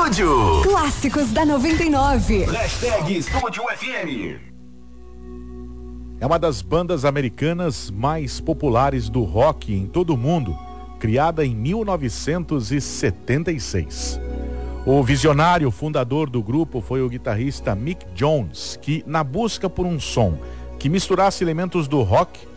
Estúdio. Clássicos da 99. Hashtag Estúdio FM. É uma das bandas americanas mais populares do rock em todo o mundo, criada em 1976. O visionário fundador do grupo foi o guitarrista Mick Jones, que, na busca por um som que misturasse elementos do rock